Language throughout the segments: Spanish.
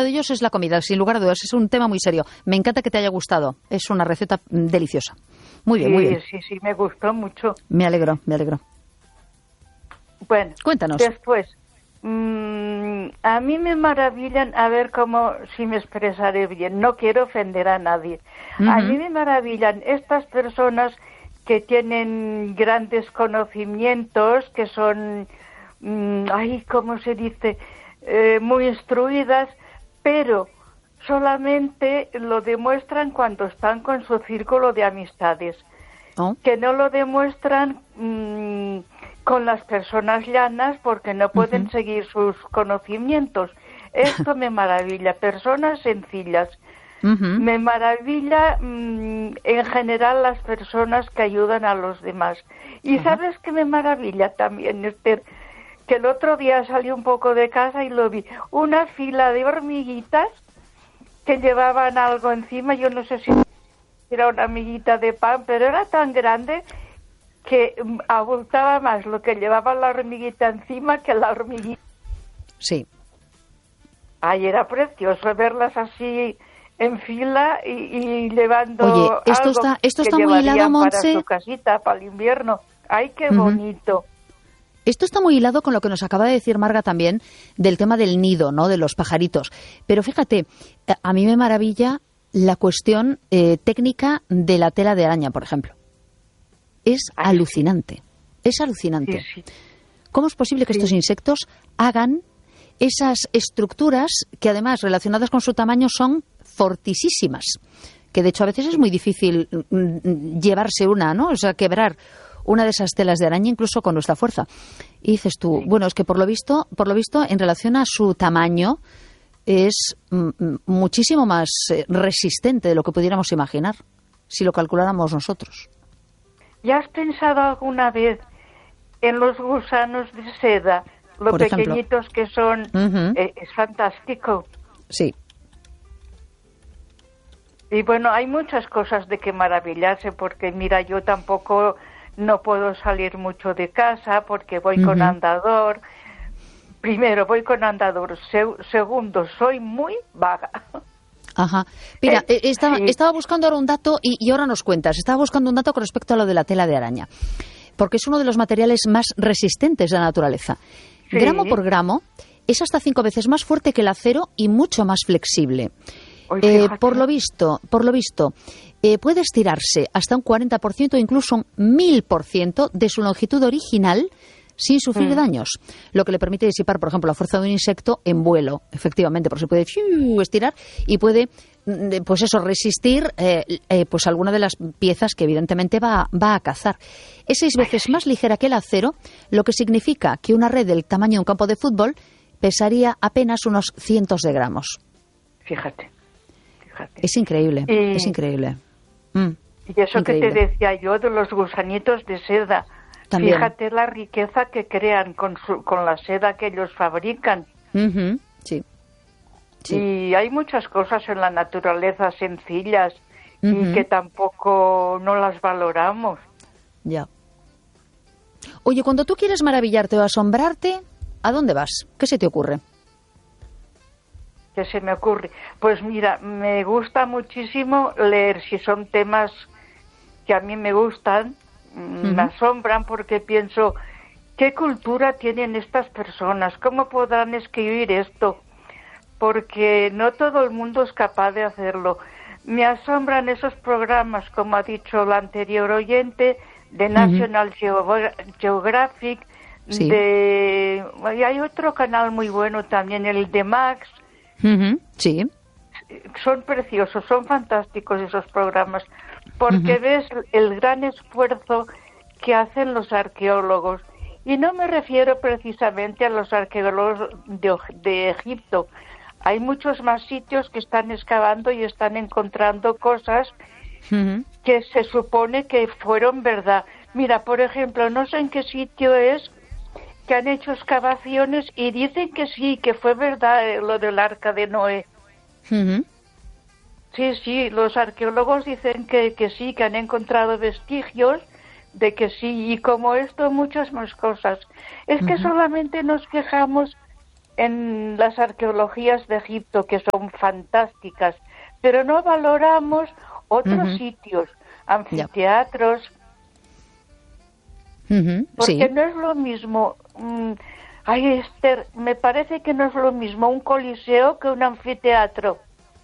de ellos es la comida, sin lugar a dudas. Es un tema muy serio. Me encanta que te haya gustado. Es una receta deliciosa. Muy bien, muy bien. Sí, me gustó mucho. Me alegro. Bueno, cuéntanos. Después, a mí me maravillan, a ver si me expresaré bien, no quiero ofender a nadie. A mí me maravillan estas personas que tienen grandes conocimientos, que son, ¿cómo se dice?, muy instruidas, pero solamente lo demuestran cuando están con su círculo de amistades, que no lo demuestran con las personas llanas porque no pueden seguir sus conocimientos. Esto me maravilla, personas sencillas. Me maravilla en general las personas que ayudan a los demás. Y ¿sabes qué me maravilla también, Esther? Que el otro día salí un poco de casa y lo vi, una fila de hormiguitas que llevaban algo encima, yo no sé si era una amiguita de pan, pero era tan grande que abultaba más lo que llevaba la hormiguita encima que la hormiguita. Sí. Ay, era precioso verlas así en fila y llevando. Oye, esto está muy hilado, Montse, para su casita, para el invierno. Ay, qué bonito. Esto está muy hilado con lo que nos acaba de decir Marga también del tema del nido, ¿no?, de los pajaritos. Pero fíjate, a mí me maravilla la cuestión técnica de la tela de araña, por ejemplo. Es alucinante. Es alucinante. Sí. ¿Cómo es posible que estos insectos hagan esas estructuras que además relacionadas con su tamaño son fortisísimas? Que de hecho a veces es muy difícil llevarse una, ¿no? O sea, quebrar una de esas telas de araña incluso con nuestra fuerza. Y dices tú, bueno, es que por lo visto, en relación a su tamaño, es muchísimo más resistente de lo que pudiéramos imaginar, si lo calculáramos nosotros. ¿Ya has pensado alguna vez en los gusanos de seda, lo por pequeñitos ejemplo, que son? Es fantástico. Sí. Y bueno, hay muchas cosas de que maravillarse, porque mira, yo tampoco no puedo salir mucho de casa porque voy con andador. Primero, voy con andador. Segundo, soy muy vaga. Ajá. Mira, estaba buscando ahora un dato y ahora nos cuentas. Estaba buscando un dato con respecto a lo de la tela de araña, porque es uno de los materiales más resistentes de la naturaleza. Sí. Gramo por gramo, es hasta 5 veces más fuerte que el acero y mucho más flexible. Por lo visto, puede estirarse hasta un 40% o incluso un 1000% de su longitud original sin sufrir daños, lo que le permite disipar, por ejemplo, la fuerza de un insecto en vuelo, efectivamente, porque se puede estirar y puede, pues eso, resistir pues alguna de las piezas que evidentemente va a cazar. Es 6 veces más ligera que el acero, lo que significa que una red del tamaño de un campo de fútbol pesaría apenas unos cientos de gramos. Fíjate. Es increíble, es increíble. Y eso increíble. Que te decía yo de los gusanitos de seda. También. Fíjate la riqueza que crean con la seda que ellos fabrican. Sí. Y hay muchas cosas en la naturaleza sencillas y que tampoco no las valoramos. Ya. Oye, cuando tú quieres maravillarte o asombrarte, ¿a dónde vas? ¿Qué se te ocurre? ¿Qué se me ocurre? Pues mira, me gusta muchísimo leer, si son temas que a mí me gustan. Me asombran porque pienso, ¿qué cultura tienen estas personas? ¿Cómo podrán escribir esto? Porque no todo el mundo es capaz de hacerlo. Me asombran esos programas, como ha dicho la anterior oyente, de National Geographic, sí. Y hay otro canal muy bueno también, el de Max. Sí. Son preciosos, son fantásticos esos programas, porque ves el gran esfuerzo que hacen los arqueólogos. Y no me refiero precisamente a los arqueólogos de Egipto. Hay muchos más sitios que están excavando y están encontrando cosas que se supone que fueron verdad. Mira, por ejemplo, no sé en qué sitio es que han hecho excavaciones y dicen que sí, que fue verdad lo del arca de Noé. Sí, los arqueólogos dicen que sí, que han encontrado vestigios de que sí, y como esto, muchas más cosas. Es que solamente nos quejamos en las arqueologías de Egipto, que son fantásticas, pero no valoramos otros sitios, anfiteatros, porque no es lo mismo. Ay, Esther, me parece que no es lo mismo un coliseo que un anfiteatro.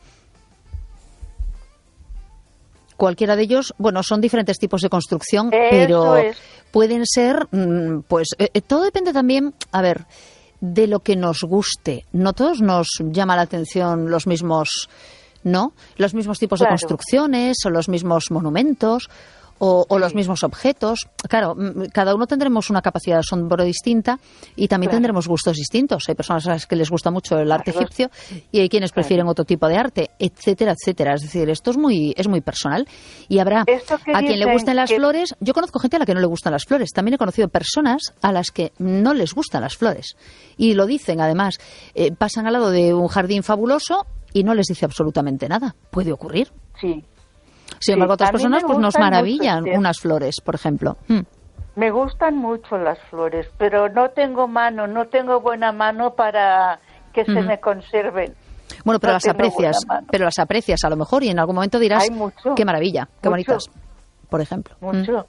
Cualquiera de ellos, bueno, son diferentes tipos de construcción, pero pueden ser, pues, todo depende también, a ver, de lo que nos guste. No todos nos llama la atención los mismos, ¿no? Los mismos tipos de construcciones o los mismos monumentos o los mismos objetos. Claro, cada uno tendremos una capacidad de asombro distinta y también tendremos gustos distintos. Hay personas a las que les gusta mucho el arte egipcio y hay quienes prefieren otro tipo de arte, etcétera, etcétera. Es decir, esto es muy personal y habrá a quien le gusten las flores. Yo conozco gente a la que no le gustan las flores. También he conocido personas a las que no les gustan las flores y lo dicen además. Pasan al lado de un jardín fabuloso y no les dice absolutamente nada. Puede ocurrir. Sí. Sin embargo, otras personas pues nos maravillan unas flores, por ejemplo. Me gustan mucho las flores, pero no tengo buena mano para que se me conserven. Bueno, pero las aprecias a lo mejor y en algún momento dirás, qué maravilla, qué bonitas, por ejemplo. Mucho.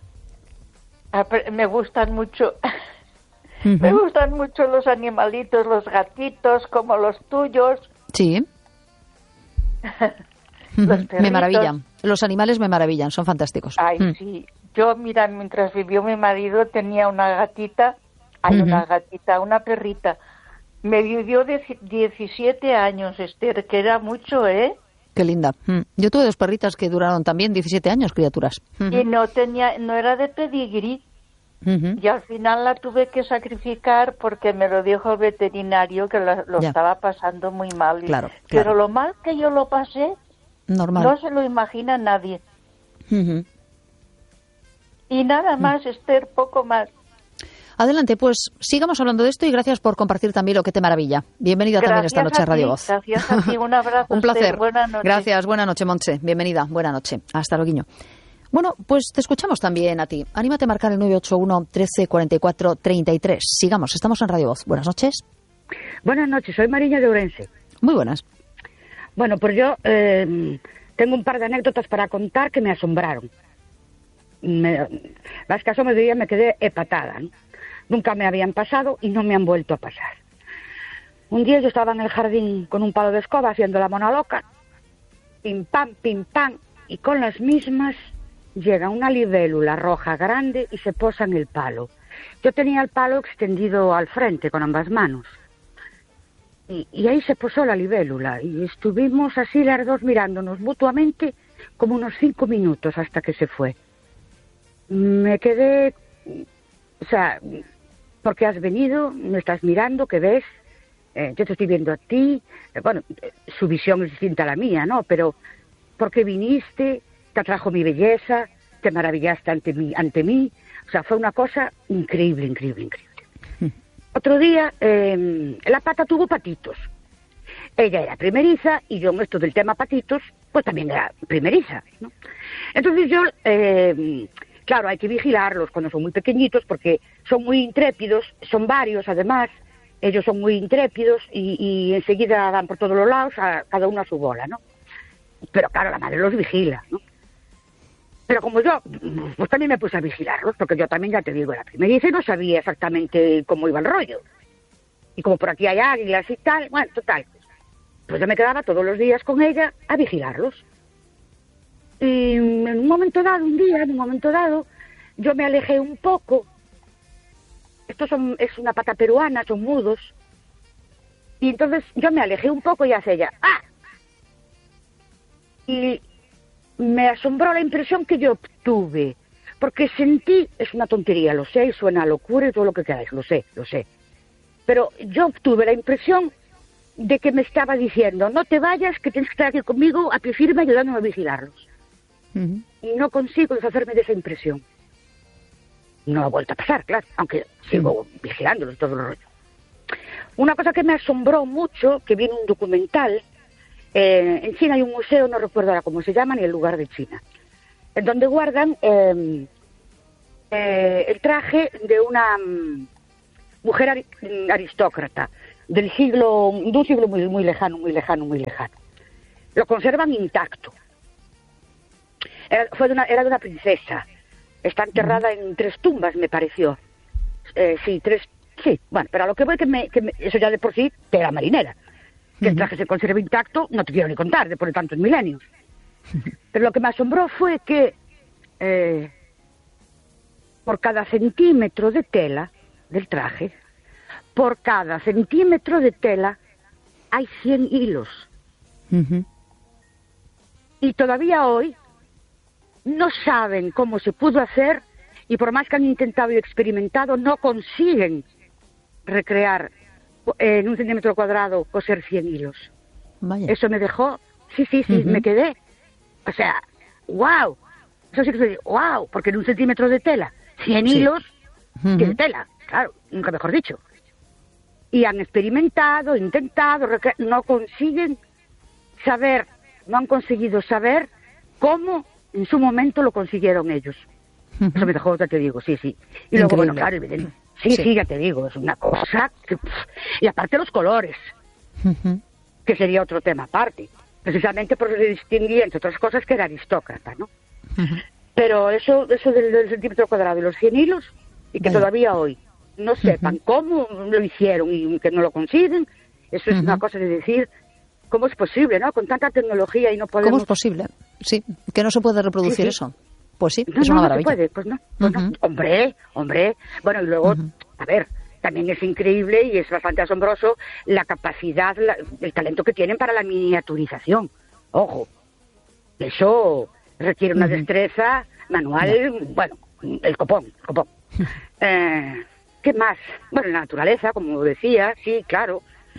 Me gustan mucho. Me gustan mucho los animalitos, los gatitos, como los tuyos. Sí. Me maravillan. Los animales me maravillan, son fantásticos. Ay, sí. Yo, mira, mientras vivió mi marido tenía una gatita, una perrita. Me vivió de 17 años, Esther, que era mucho, ¿eh? Qué linda. Yo tuve 2 perritas que duraron también 17 años, criaturas. Y no era de pedigrí. Y al final la tuve que sacrificar porque me lo dijo el veterinario que lo estaba pasando muy mal. Pero lo mal que yo lo pasé, normal. No se lo imagina nadie. Y nada más, Esther, poco más. Adelante, pues sigamos hablando de esto y gracias por compartir también lo que te maravilla. Bienvenida también esta noche a Radio Voz. Gracias a ti, un abrazo. Un placer. Esther. Buenas noches. Gracias, buena noche, Montse. Bienvenida, buena noche. Hasta luego. Bueno, pues te escuchamos también a ti. Anímate a marcar el 981 13 44 33. Sigamos, estamos en Radio Voz. Buenas noches. Buenas noches, soy Mariña de Ourense. Muy buenas. Bueno, pues yo tengo un par de anécdotas para contar que me asombraron. Las que ese día me quedé empatada, ¿no? Nunca me habían pasado y no me han vuelto a pasar. Un día yo estaba en el jardín con un palo de escoba haciendo la mona loca, pim pam, y con las mismas llega una libélula roja grande y se posa en el palo. Yo tenía el palo extendido al frente con ambas manos. Y ahí se posó la libélula y estuvimos así las dos mirándonos mutuamente como unos 5 minutos hasta que se fue. Me quedé, o sea, ¿por qué has venido? ¿Me estás mirando? ¿Qué ves? Yo te estoy viendo a ti. Bueno, su visión es distinta a la mía, ¿no? Pero ¿por qué viniste? ¿Te atrajo mi belleza? ¿Te maravillaste ante mí? O sea, fue una cosa increíble. Otro día, la pata tuvo patitos. Ella era primeriza y yo en esto del tema patitos, pues también era primeriza, ¿no? Entonces yo, claro, hay que vigilarlos cuando son muy pequeñitos porque son muy intrépidos, son varios además, ellos son muy intrépidos y enseguida van por todos los lados, cada uno a su bola, ¿no? Pero claro, la madre los vigila, ¿no? Pero como yo, pues también me puse a vigilarlos, porque yo también, ya te digo, era primeriza y no sabía exactamente cómo iba el rollo. Y como por aquí hay águilas y tal, bueno, total. Pues yo me quedaba todos los días con ella a vigilarlos. Y en un momento dado, yo me alejé un poco. Es una pata peruana, son mudos. Y entonces yo me alejé un poco y hace ella, ¡ah! Y me asombró la impresión que yo obtuve, porque sentí, es una tontería, lo sé, suena a locura y todo lo que queráis, lo sé, pero yo obtuve la impresión de que me estaba diciendo, no te vayas, que tienes que estar aquí conmigo a pie firme ayudándome a vigilarlos. Y no consigo deshacerme de esa impresión. No ha vuelto a pasar, claro, aunque sigo vigilándolos todo el rollo. Una cosa que me asombró mucho, que vi en un documental. En China hay un museo, no recuerdo ahora cómo se llama, ni el lugar de China, en donde guardan el traje de una mujer aristócrata. de un siglo muy, muy lejano. Lo conservan intacto. Era de una princesa. Está enterrada en 3 tumbas, me pareció. Sí, bueno, pero a lo que voy eso ya de por sí, tela marinera. Que el traje se conserve intacto, no te quiero ni contar, después de tantos milenios. Pero lo que me asombró fue que por cada centímetro de tela del traje, por cada centímetro de tela hay 100 hilos. Y todavía hoy no saben cómo se pudo hacer, y por más que han intentado y experimentado, no consiguen recrear en 1 centímetro cuadrado coser 100 hilos. Vaya. Eso me dejó, sí, me quedé. O sea, wow. Eso sí que se dice, wow, porque en 1 centímetro de tela, 100 hilos, tiene tela, claro, nunca mejor dicho. Y han experimentado, intentado, no consiguen saber, no han conseguido saber cómo en su momento lo consiguieron ellos. Eso me dejó, ya te digo, sí. Y luego, bueno, claro, sí, ya te digo, es una cosa que... Y aparte los colores, que sería otro tema aparte. Precisamente porque se distinguía, entre otras cosas, que era aristócrata, ¿no? Pero eso del centímetro cuadrado y los 100 hilos, y que todavía hoy no sepan cómo lo hicieron y que no lo consiguen, eso es una cosa de decir... ¿Cómo es posible, no? Con tanta tecnología y no podemos... ¿Cómo es posible? Sí, que no se puede reproducir eso. Pues sí, no, es una maravilla. No se puede, pues no. Hombre. Bueno, y luego, a ver, también es increíble y es bastante asombroso la capacidad, el talento que tienen para la miniaturización. Ojo, eso requiere una destreza manual, bueno, el copón. ¿Qué más? Bueno, la naturaleza, como decía, sí, claro.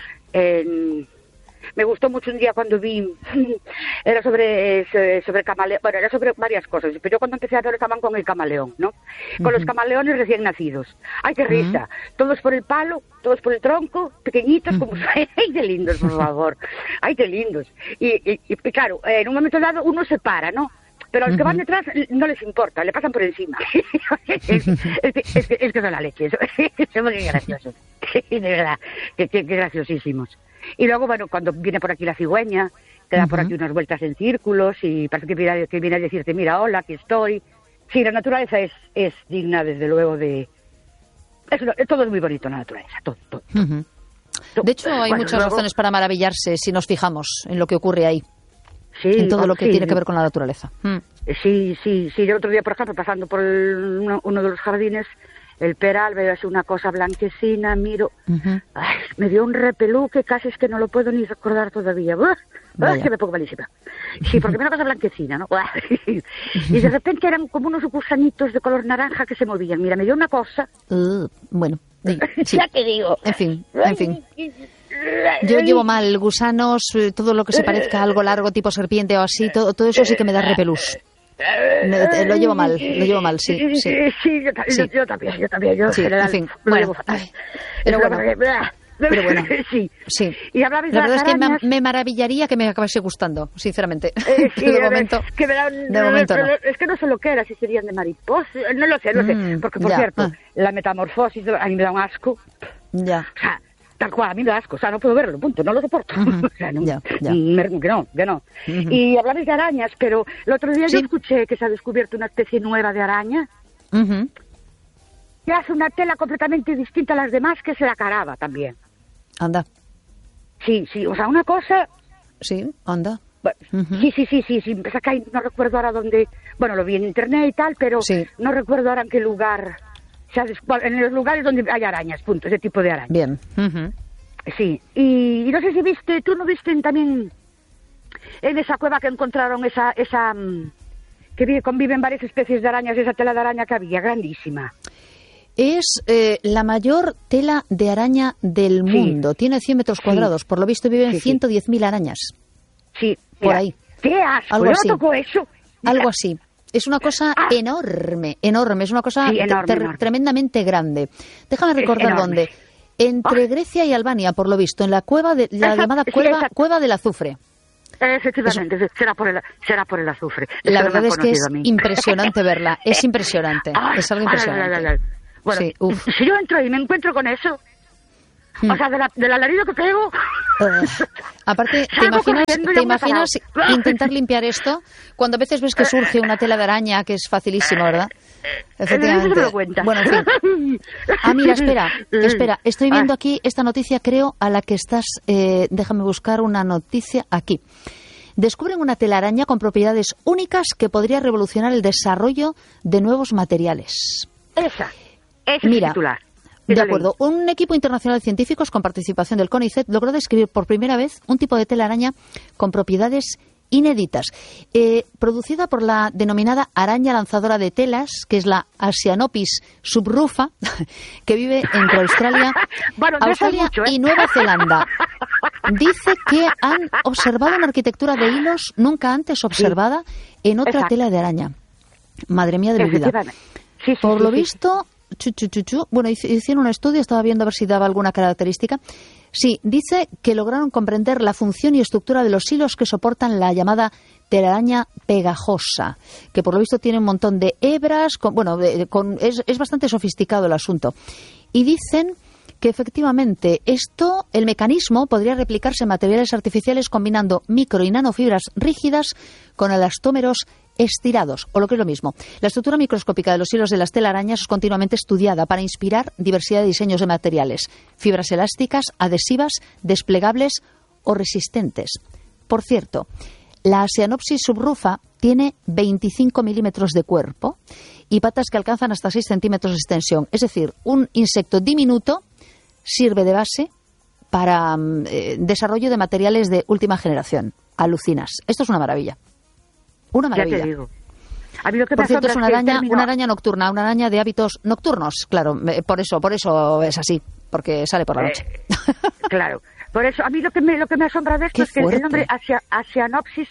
Me gustó mucho un día cuando vi, era sobre camaleón, bueno, era sobre varias cosas, pero yo cuando empecé a ver estaban con el camaleón, ¿no? Con los camaleones recién nacidos. ¡Ay, qué risa! Todos por el palo, todos por el tronco, pequeñitos, como... ¡Ay, qué lindos, por favor! ¡Ay, qué lindos! Y claro, en un momento dado uno se para, ¿no? Pero a los que van detrás no les importa, le pasan por encima. es que son la leche, son muy graciosos. De verdad, que graciosísimos. Y luego, bueno, cuando viene por aquí la cigüeña, te da por aquí unas vueltas en círculos y parece que viene a decirte, mira, hola, aquí estoy. Sí, la naturaleza es digna, desde luego, de... todo es muy bonito, la naturaleza, todo. De hecho, hay muchas razones para maravillarse si nos fijamos en lo que ocurre ahí. Sí, en todo lo que tiene que ver con la naturaleza. Sí. Yo el otro día, por ejemplo, pasando por uno de los jardines, el peral, veo así una cosa blanquecina, miro... Ay, me dio un repelú que casi es que no lo puedo ni recordar todavía. Es que me pongo malísima. Sí, porque era una cosa blanquecina, ¿no? Y de repente eran como unos gusanitos de color naranja que se movían. Mira, me dio una cosa... Bueno, sí. Ya te digo. En fin. Yo llevo mal gusanos, todo lo que se parezca a algo largo, tipo serpiente o así, todo eso sí que me da repelús. Lo llevo mal, sí. Yo también. Sí, en fin, bueno. Pero bueno, sí. Y hablabais la de verdad las es que arañas. me maravillaría que me acabase gustando, sinceramente. Sí, de momento no. Es que no sé lo que era, si serían de mariposa, no lo sé. Porque, por cierto, la metamorfosis a mí me da un asco. Ya. O sea, tal cual, a mí me da asco, o sea, no puedo verlo, punto, no lo soporto. O sea, no, ya. Que no. Y hablabais de arañas, pero el otro día yo escuché que se ha descubierto una especie nueva de araña que hace una tela completamente distinta a las demás, que es la caraba también. Anda. Sí, o sea, una cosa... Sí, anda. Sí, pasa que no recuerdo ahora dónde... Bueno, lo vi en internet y tal, pero no recuerdo ahora en qué lugar... O sea, en los lugares donde hay arañas, punto, ese tipo de arañas. Bien. Sí, y no sé si tú no viste también en esa cueva que encontraron esa que conviven varias especies de arañas, esa tela de araña que había, grandísima. Es la mayor tela de araña del mundo. Tiene 100 metros cuadrados. Por lo visto viven 110.000 arañas. Sí. Por ahí. ¡Qué asco! Algo así. Tocó eso. Algo así. Es una cosa enorme. Es una cosa enorme. tremendamente grande. Déjame recordar dónde. Entre Grecia y Albania, por lo visto, en la cueva de la llamada cueva del azufre. Efectivamente, será por el azufre. La verdad es que es impresionante verla. Es impresionante. Es algo impresionante. Bueno, sí, si yo entro y me encuentro con eso, O sea, del alarido que pego... Aparte, ¿te imaginas intentar limpiar esto cuando a veces ves que surge una tela de araña, que es facilísimo, ¿verdad? Efectivamente. Bueno, en fin. Mira, espera. Estoy viendo aquí esta noticia, creo, a la que estás... déjame buscar una noticia aquí. Descubren una telaraña con propiedades únicas que podría revolucionar el desarrollo de nuevos materiales. Ese es el titular. De acuerdo. Un equipo internacional de científicos con participación del CONICET logró describir por primera vez un tipo de telaraña con propiedades inéditas, producida por la denominada araña lanzadora de telas, que es la Asianopsis subrufa, que vive entre Australia y Nueva Zelanda. Dice que han observado una arquitectura de hilos nunca antes observada en otra tela de araña. Madre mía de mi vida. Por lo visto... Bueno, hicieron un estudio, estaba viendo a ver si daba alguna característica. Sí, dice que lograron comprender la función y estructura de los hilos que soportan la llamada telaraña pegajosa, que por lo visto tiene un montón de hebras, es bastante sofisticado el asunto. Y dicen que efectivamente el mecanismo podría replicarse en materiales artificiales combinando micro y nanofibras rígidas con elastómeros estirados, o lo que es lo mismo. La estructura microscópica de los hilos de las telarañas es continuamente estudiada para inspirar diversidad de diseños de materiales, fibras elásticas, adhesivas, desplegables o resistentes. Por cierto, la Asianopsis subrufa tiene 25 milímetros de cuerpo y patas que alcanzan hasta 6 centímetros de extensión. Es decir, un insecto diminuto sirve de base para desarrollo de materiales de última generación. Alucinas. Esto es una maravilla. Una maravilla. Ya te digo. A mí lo que por cierto, es una araña nocturna, una araña de hábitos nocturnos. Claro, por eso es así, porque sale por la noche. Claro. Por eso, a mí lo que me asombra de esto es que el nombre Asianopsis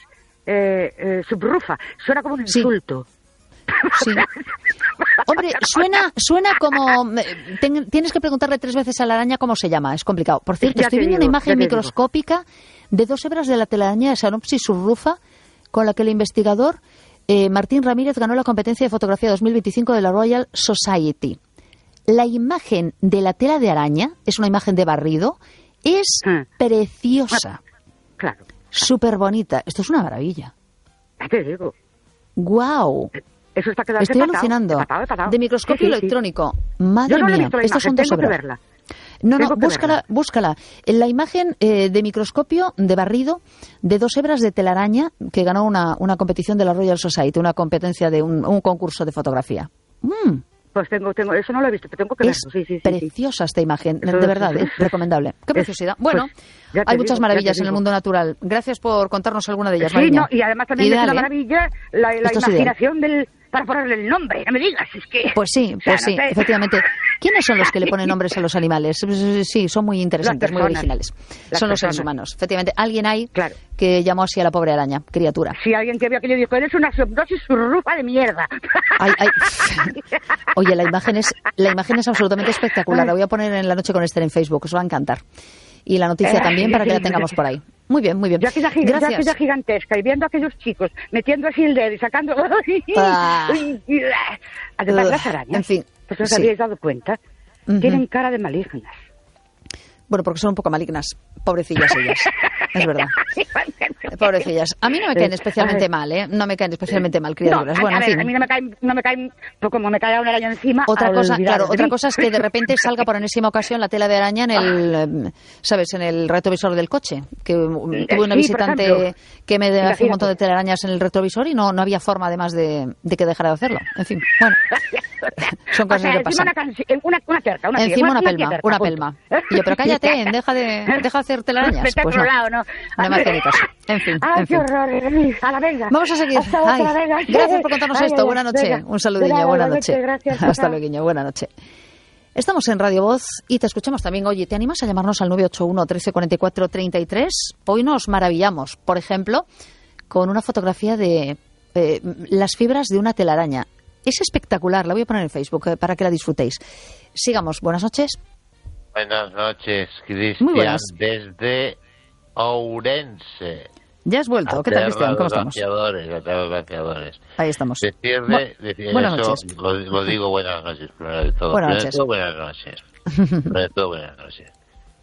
subrufa suena como un insulto. Sí. Hombre, suena como... tienes que preguntarle 3 veces a la araña cómo se llama, es complicado. Por cierto, estoy viendo una imagen microscópica de 2 hebras de la telaraña de Asianopsis subrufa, con la que el investigador Martín Ramírez ganó la competencia de fotografía 2025 de la Royal Society. La imagen de la tela de araña es una imagen de barrido, es preciosa. Claro. Súper bonita. Esto es una maravilla. Ya te digo. ¡Guau! Eso es para quedarse Estoy alucinando. Patado. De microscopio electrónico. Madre mía, estas son 2 hebras. No, búscala. En la imagen de microscopio de barrido de 2 hebras de telaraña que ganó una competición de la Royal Society, una competencia de un concurso de fotografía. Pues tengo, eso no lo he visto, pero tengo que verlo. Sí. Preciosa esta imagen, de verdad, recomendable. Qué preciosidad. Bueno, pues, hay muchas maravillas en el mundo natural. Gracias por contarnos alguna de ellas, Mariña. Y además también es una maravilla la imaginación para ponerle el nombre, no me digas, es que... Pues sí, efectivamente. ¿Quiénes son los que le ponen nombres a los animales? Sí, son muy interesantes, muy originales. Son los seres humanos. Efectivamente, alguien hay que llamó así a la pobre araña, criatura. Sí, alguien que vio que le dijo, eres una Asianopsis subrufa de mierda. Oye, la imagen es absolutamente espectacular. La voy a poner en La Noche con Esther en Facebook, os va a encantar. Y la noticia también, para que la tengamos por ahí. Muy bien. Yo aquella gigantesca y viendo a aquellos chicos metiendo así el dedo y sacando... Además, las arañas, en fin, pues os habéis dado cuenta, tienen cara de malignas. Bueno, porque son un poco malignas. Pobrecillas ellas. Es verdad. Pobrecillas. A mí no me caen especialmente mal, ¿eh? No me caen especialmente mal, criaturas. Bueno, en fin. A mí no me caen, pues como me cae una araña encima. Otra cosa es que de repente salga por enésima ocasión la tela de araña en el retrovisor del coche. Que tuve una visitante que me hace un montón de telarañas en el retrovisor y no había forma además de que dejara de hacerlo. En fin, bueno. Son cosas que pasan. Encima una pelma. Y yo, pero cállate, deja de hacer telarañas. Pues no me hace ni caso. En fin. ¡Ay, qué horror! A la venga. Vamos a seguir. Gracias por contarnos esto. Buenas noches. Un saludillo. Buenas noches. Hasta luego. Buenas noches. Estamos en Radio Voz y te escuchamos también. Oye, ¿te animas a llamarnos al 981 13 44 33? Hoy nos maravillamos, por ejemplo, con una fotografía de las fibras de una telaraña. Es espectacular, la voy a poner en Facebook para que la disfrutéis. Sigamos, buenas noches. Buenas noches, Cristian. Muy buenas. Desde Ourense. Ya has vuelto. ¿Qué tal, Cristian? ¿Cómo estamos? Glaciadores. Ahí estamos. Buenas noches. Lo digo buenas noches, primero de todo. Buenas noches. Buenas noches.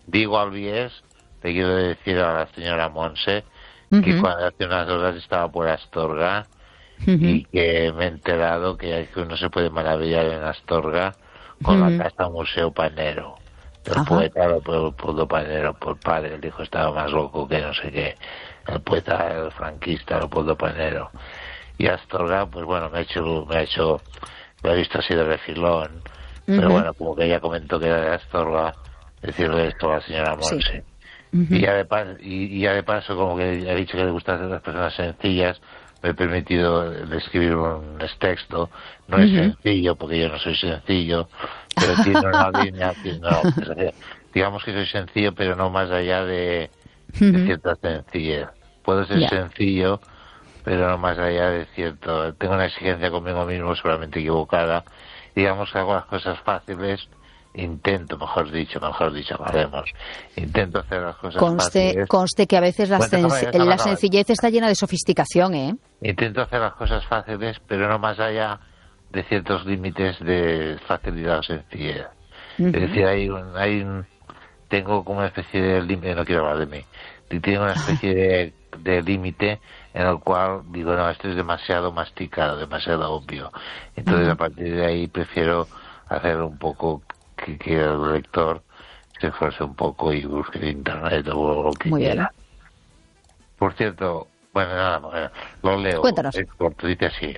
digo al bies, le quiero decir a la señora Monse que cuando hace unas horas estaba por Astorga y que me he enterado que uno se puede maravillar en Astorga con la casa Museo Panero. El poeta Leopoldo Panero, por padre, el hijo estaba más loco que no sé qué. El poeta, el franquista Leopoldo Panero. Y Astorga, pues bueno, me he visto así de refilón, pero bueno, como que ella comentó que era de Astorga, decirle esto a la señora Monse. Y ya de paso, como que ha dicho que le gustan las personas sencillas, me he permitido escribir un texto. No es sencillo, porque yo no soy sencillo, pero tiene una línea que no, digamos que soy sencillo, pero no más allá de cierta sencillez. Puedo ser sencillo, pero no más allá de cierto. Tengo una exigencia conmigo mismo seguramente equivocada. Digamos que hago las cosas fáciles. Intento, mejor dicho, haremos. Intento hacer las cosas fáciles. Conste que a veces la sencillez está llena de sofisticación, ¿eh? Intento hacer las cosas fáciles, pero no más allá de ciertos límites de facilidad o sencillez. Es decir, tengo como una especie de límite, no quiero hablar de mí, tengo una especie de límite en el cual digo, no, esto es demasiado masticado, demasiado obvio. Entonces, a partir de ahí prefiero hacer un poco que el lector se esfuerce un poco y busque en internet o lo que quiera. Por cierto, bueno, nada, lo leo. Cuéntanos. Es corto, dice así.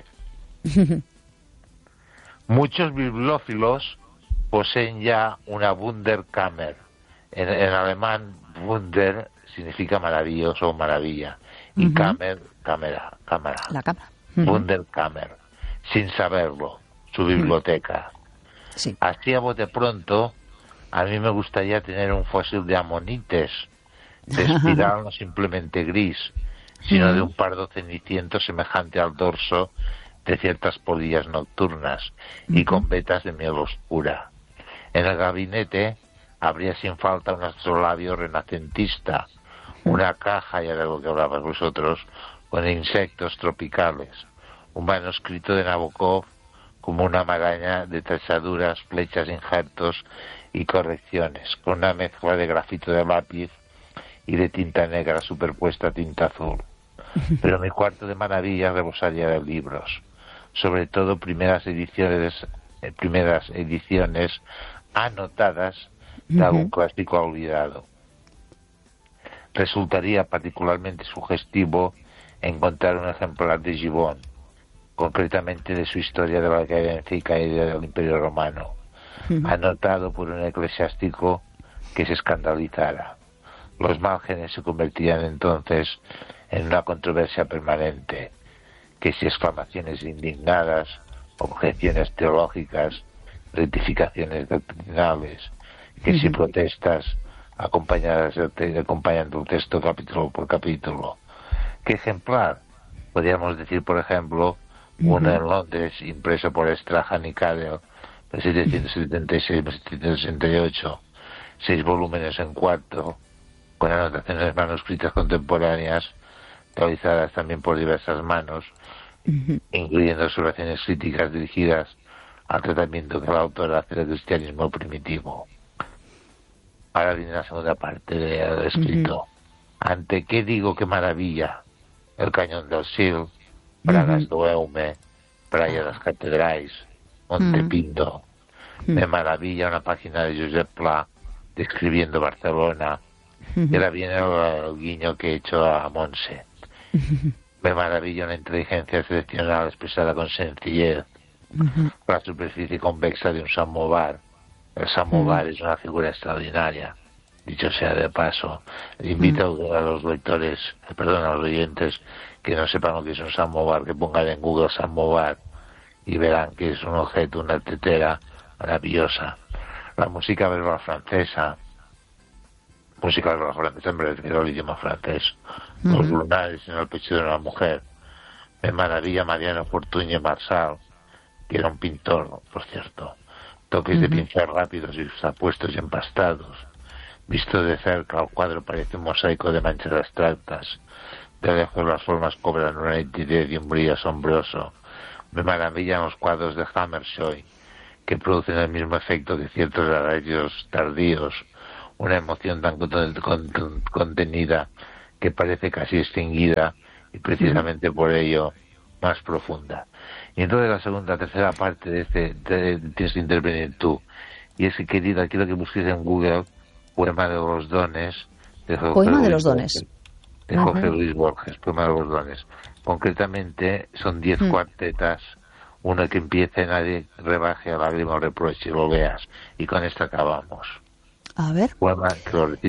Muchos bibliófilos poseen ya una Wunderkammer. En alemán, Wunder significa maravilloso o maravilla. Y Kammer, cámara. La cámara. Wunderkammer. Sin saberlo, su biblioteca. Sí. Así a bote pronto, a mí me gustaría tener un fósil de amonites, de espiral no simplemente gris, sino de un pardo ceniciento semejante al dorso de ciertas polillas nocturnas y con vetas de miel oscura. En el gabinete habría sin falta un astrolabio renacentista, una caja, ya de lo que hablabas vosotros, con insectos tropicales, un manuscrito de Nabokov como una maraña de trazaduras, flechas, injertos y correcciones, con una mezcla de grafito de lápiz y de tinta negra superpuesta a tinta azul. Pero mi cuarto de maravillas rebosaría de libros, sobre todo primeras ediciones anotadas de algún clásico olvidado. Resultaría particularmente sugestivo encontrar un ejemplar de Gibbon, concretamente de su historia de la decadencia y caída del Imperio Romano, anotado por un eclesiástico que se escandalizara. Los márgenes se convertirían entonces en una controversia permanente, que si exclamaciones indignadas, objeciones teológicas, rectificaciones doctrinales, que si protestas acompañando el texto capítulo por capítulo. ¿Qué ejemplar? Podríamos decir, por ejemplo, uno en Londres, impreso por Strahan y Cadell, de 776-768, 6 volúmenes en 4, con anotaciones manuscritas contemporáneas, realizadas también por diversas manos, incluyendo observaciones críticas dirigidas al tratamiento que el autor hace del cristianismo primitivo. Ahora viene la segunda parte del escrito. ¿Ante qué digo qué maravilla? El cañón del Sil, Bragas do Eume, Praia das Catedrais, Montepinto. Me maravilla una página de Josep Pla describiendo Barcelona. Era bien el guiño que he hecho a Monse. Me maravilla una inteligencia excepcional expresada con sencillez. La superficie convexa de un samovar. El samovar es una figura extraordinaria. Dicho sea de paso, invito a los lectores, a los oyentes que no sepan lo que es un samovar, que pongan en Google samovar y verán que es un objeto, una tetera maravillosa. La música verbal francesa, me refiero al idioma francés, los lunares en el pecho de una mujer. Me maravilla Mariano Fortuny Marsal, que era un pintor, por cierto. Toques de pincel rápidos y apuestos y empastados. Visto de cerca, el cuadro parece un mosaico de manchas abstractas. De lejos las formas cobran una nitidez y un brillo asombroso. Me maravillan los cuadros de Hammershøi, que producen el mismo efecto que ciertos arreglos tardíos, una emoción tan contenida que parece casi extinguida y precisamente por ello más profunda. Y entonces la segunda, tercera parte de tienes que intervenir tú. Y es que, querida, quiero que busques en Google Poema de los Dones. Poema de los Dones. De Jorge Luis Borges, Poema de los Dones. Concretamente son 10 cuartetas, uno que empiece, nadie rebaje a lágrima o reproche, lo veas. Y con esto acabamos. A ver. Poema que lo